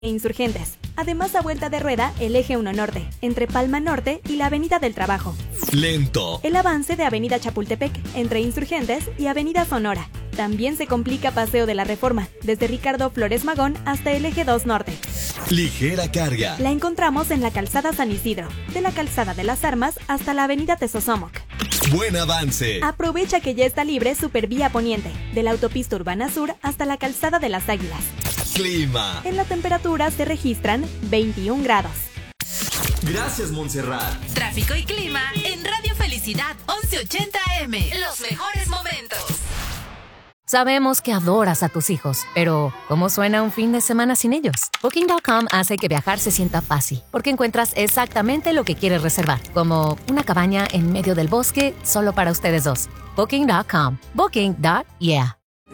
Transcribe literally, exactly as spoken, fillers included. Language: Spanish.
e Insurgentes. Además, a vuelta de rueda, el eje uno Norte, entre Palma Norte y la Avenida del Trabajo. Lento. El avance de Avenida Chapultepec, entre Insurgentes y Avenida Sonora. También se complica Paseo de la Reforma, desde Ricardo Flores Magón hasta el eje dos Norte. Ligera carga. La encontramos en la calzada San Isidro, de la calzada de las Armas hasta la Avenida Tezosomoc. Buen avance. Aprovecha que ya está libre Supervía Poniente, de la autopista Urbana Sur hasta la calzada de las Águilas. Clima. En la temperatura se registran veintiún grados. Gracias, Montserrat. Tráfico y clima en Radio Felicidad once ochenta A M. Los mejores momentos. Sabemos que adoras a tus hijos, pero ¿cómo suena un fin de semana sin ellos? Booking punto com hace que viajar se sienta fácil, porque encuentras exactamente lo que quieres reservar, como una cabaña en medio del bosque solo para ustedes dos. Booking punto com. Booking. Yeah.